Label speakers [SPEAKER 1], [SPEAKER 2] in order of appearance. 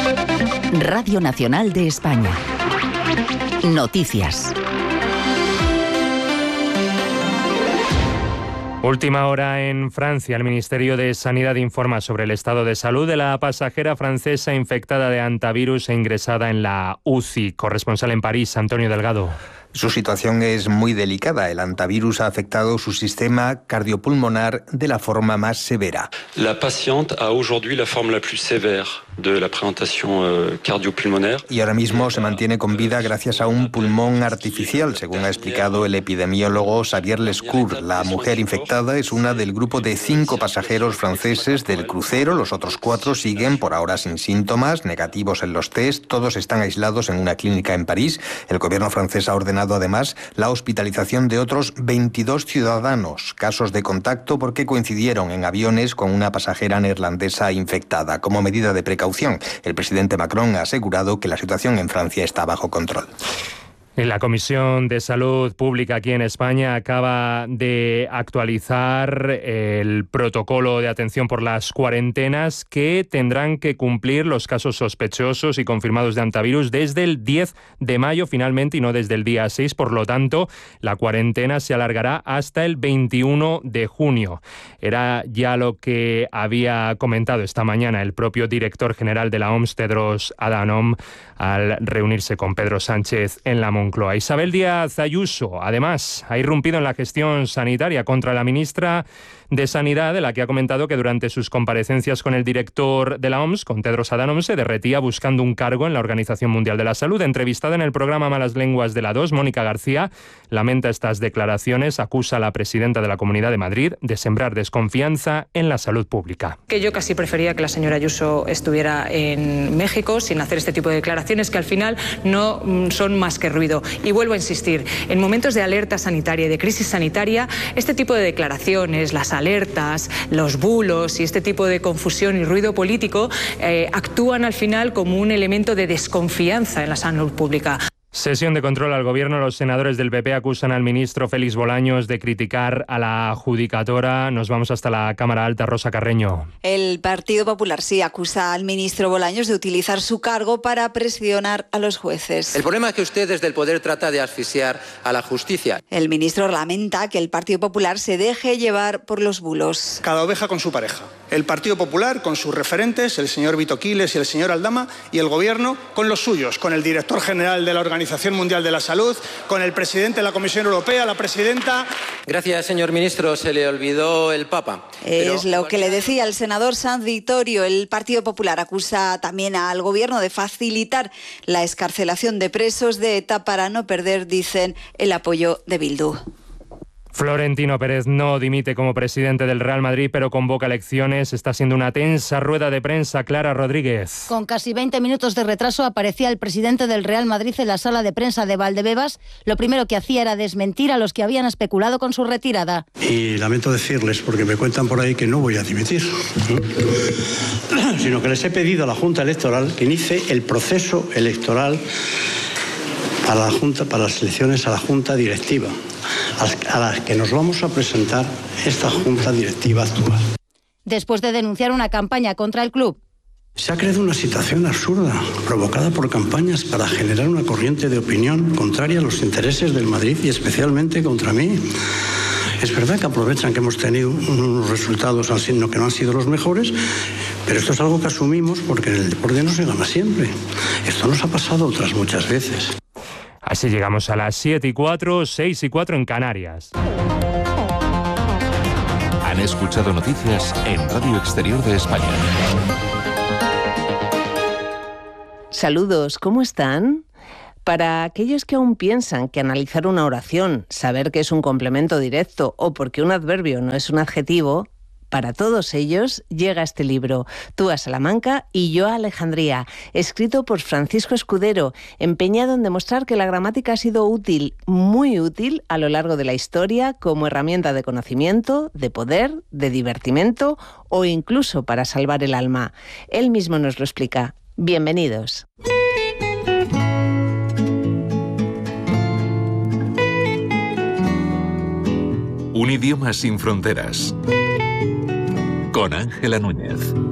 [SPEAKER 1] Radio Nacional de España. Noticias.
[SPEAKER 2] Última hora en Francia. El Ministerio de Sanidad informa sobre el estado de salud de la pasajera francesa infectada de hantavirus e ingresada en la UCI. Corresponsal en París, Antonio Delgado.
[SPEAKER 3] Su situación es muy delicada. El hantavirus ha afectado su sistema cardiopulmonar de la forma más severa.
[SPEAKER 4] La paciente a aujourd'hui la forme la plus sévère de la présentation cardiopulmonaire.
[SPEAKER 3] Y ahora mismo se mantiene con vida gracias a un pulmón artificial, según ha explicado el epidemiólogo Xavier Lescour. La mujer infectada es una del grupo de 5 pasajeros franceses del crucero. Los otros 4 siguen por ahora sin síntomas, negativos en los test. Todos están aislados en una clínica en París. El gobierno francés ha ordenado además la hospitalización de otros 22 ciudadanos, casos de contacto porque coincidieron en aviones con una pasajera neerlandesa infectada. Como medida de precaución, el presidente Macron ha asegurado que la situación en Francia está bajo control.
[SPEAKER 2] La Comisión de Salud Pública aquí en España acaba de actualizar el protocolo de atención por las cuarentenas que tendrán que cumplir los casos sospechosos y confirmados de hantavirus desde el 10 de mayo finalmente y no desde el día 6. Por lo tanto, la cuarentena se alargará hasta el 21 de junio. Era ya lo que había comentado esta mañana el propio director general de la OMS, Tedros Adhanom, al reunirse con Pedro Sánchez en la Moncloa. Isabel Díaz Ayuso, además, ha irrumpido en la gestión sanitaria contra la ministra de Sanidad, de la que ha comentado que durante sus comparecencias con el director de la OMS, con Tedros Adhanom, se derretía buscando un cargo en la Organización Mundial de la Salud. Entrevistada en el programa Malas Lenguas de la 2, Mónica García lamenta estas declaraciones, acusa a la presidenta de la Comunidad de Madrid de sembrar desconfianza en la salud pública.
[SPEAKER 5] Que yo casi prefería que la señora Ayuso estuviera en México sin hacer este tipo de declaraciones que al final no son más que ruido. Y vuelvo a insistir, en momentos de alerta sanitaria y de crisis sanitaria, este tipo de declaraciones, las alertas, los bulos y este tipo de confusión y ruido político actúan al final como un elemento de desconfianza en la salud pública.
[SPEAKER 2] Sesión de control al Gobierno. Los senadores del PP acusan al ministro Félix Bolaños de criticar a la judicatura. Nos vamos hasta la Cámara Alta. Rosa Carreño.
[SPEAKER 6] El Partido Popular sí acusa al ministro Bolaños de utilizar su cargo para presionar a los jueces.
[SPEAKER 7] El problema es que usted desde el poder trata de asfixiar a la justicia.
[SPEAKER 6] El ministro lamenta que el Partido Popular se deje llevar por los bulos.
[SPEAKER 8] Cada oveja con su pareja. El Partido Popular con sus referentes, el señor Vito Quiles y el señor Aldama, y el Gobierno con los suyos, con el director general de la Organización Mundial de la Salud, con el presidente de la Comisión Europea, la presidenta.
[SPEAKER 7] Gracias, señor ministro. Se le olvidó el Papa.
[SPEAKER 6] Es lo que le decía el senador Sanz Victorio. El Partido Popular acusa también al Gobierno de facilitar la excarcelación de presos de ETA para no perder, dicen, el apoyo de Bildu.
[SPEAKER 2] Florentino Pérez no dimite como presidente del Real Madrid, pero convoca elecciones. Está siendo una tensa rueda de prensa. Clara Rodríguez.
[SPEAKER 9] Con casi 20 minutos de retraso aparecía el presidente del Real Madrid en la sala de prensa de Valdebebas. Lo primero que hacía era desmentir a los que habían especulado con su retirada.
[SPEAKER 10] Y lamento decirles, porque me cuentan por ahí que no voy a dimitir, sino que les he pedido a la Junta Electoral que inicie el proceso electoral para la Junta, para las elecciones a la Junta Directiva, a las que nos vamos a presentar esta Junta Directiva actual.
[SPEAKER 9] Después de denunciar una campaña contra el club.
[SPEAKER 10] Se ha creado una situación absurda, provocada por campañas para generar una corriente de opinión contraria a los intereses del Madrid y especialmente contra mí. Es verdad que aprovechan que hemos tenido unos resultados que no han sido los mejores, pero esto es algo que asumimos porque en el deporte no se gana siempre. Esto nos ha pasado otras muchas veces.
[SPEAKER 2] Así llegamos a las 7:04, 6:04 en Canarias.
[SPEAKER 11] Han escuchado noticias en Radio Exterior de España.
[SPEAKER 12] Saludos, ¿cómo están? Para aquellos que aún piensan que analizar una oración, saber que es un complemento directo o porque un adverbio no es un adjetivo, para todos ellos llega este libro, Tú a Salamanca y yo a Alejandría, escrito por Francisco Escudero, empeñado en demostrar que la gramática ha sido útil, muy útil, a lo largo de la historia como herramienta de conocimiento, de poder, de divertimento o incluso para salvar el alma. Él mismo nos lo explica. Bienvenidos.
[SPEAKER 11] Un idioma sin fronteras. Con Ángela Núñez.